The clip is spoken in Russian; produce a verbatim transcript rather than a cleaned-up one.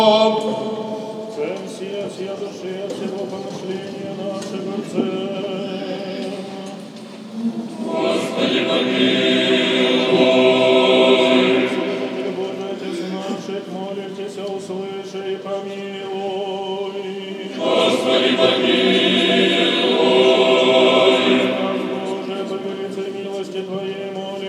Цель сия, сия души, всего помышления нашего Отца.